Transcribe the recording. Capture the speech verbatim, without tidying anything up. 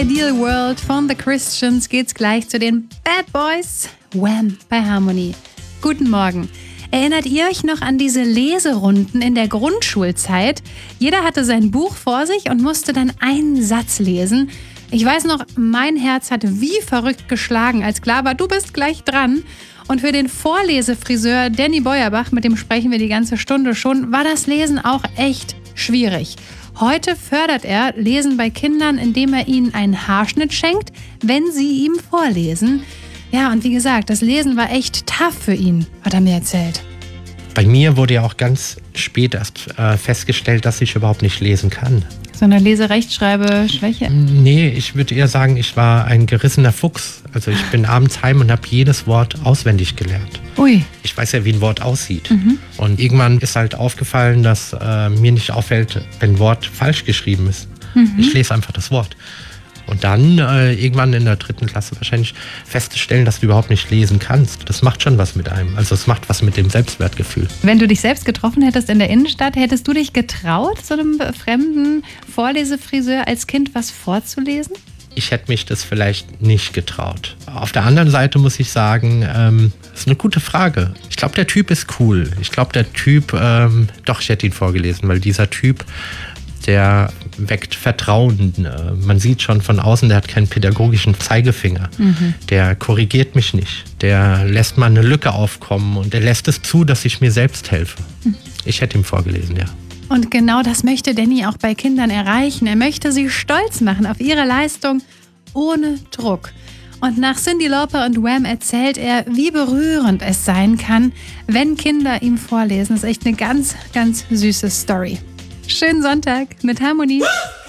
Ideal World von The Christians geht's gleich zu den Bad Boys. Wham! Bei Harmony. Guten Morgen. Erinnert ihr euch noch an diese Leserunden in der Grundschulzeit? Jeder hatte sein Buch vor sich und musste dann einen Satz lesen. Ich weiß noch, mein Herz hat wie verrückt geschlagen, als klar war, du bist gleich dran. Und für den Vorlesefriseur Danny Beuerbach, mit dem sprechen wir die ganze Stunde schon, war das Lesen auch echt schwierig. Heute fördert er Lesen bei Kindern, indem er ihnen einen Haarschnitt schenkt, wenn sie ihm vorlesen. Ja, und wie gesagt, das Lesen war echt tough für ihn, hat er mir erzählt. Bei mir wurde ja auch ganz spät erst äh, festgestellt, dass ich überhaupt nicht lesen kann. So eine Lese-Rechtschreibe-Schwäche? Nee, ich würde eher sagen, ich war ein gerissener Fuchs. Also ich bin abends heim und habe jedes Wort auswendig gelernt. Ui. Ich weiß ja, wie ein Wort aussieht. Mhm. Und irgendwann ist halt aufgefallen, dass äh, mir nicht auffällt, wenn ein Wort falsch geschrieben ist. Mhm. Ich lese einfach das Wort. Und dann äh, irgendwann in der dritten Klasse wahrscheinlich festzustellen, dass du überhaupt nicht lesen kannst. Das macht schon was mit einem. Also es macht was mit dem Selbstwertgefühl. Wenn du dich selbst getroffen hättest in der Innenstadt, hättest du dich getraut, so einem fremden Vorlesefriseur als Kind was vorzulesen? Ich hätte mich das vielleicht nicht getraut. Auf der anderen Seite muss ich sagen, ähm, das ist eine gute Frage. Ich glaube, der Typ ist cool. Ich glaube, der Typ, ähm, doch, ich hätte ihn vorgelesen, weil dieser Typ, der weckt Vertrauen. Man sieht schon von außen, der hat keinen pädagogischen Zeigefinger. Mhm. Der korrigiert mich nicht. Der lässt mal eine Lücke aufkommen und der lässt es zu, dass ich mir selbst helfe. Mhm. Ich hätte ihm vorgelesen, ja. Und genau das möchte Danny auch bei Kindern erreichen. Er möchte sie stolz machen auf ihre Leistung ohne Druck. Und nach Cyndi Lauper und Wham erzählt er, wie berührend es sein kann, wenn Kinder ihm vorlesen. Das ist echt eine ganz, ganz süße Story. Schönen Sonntag mit Harmony.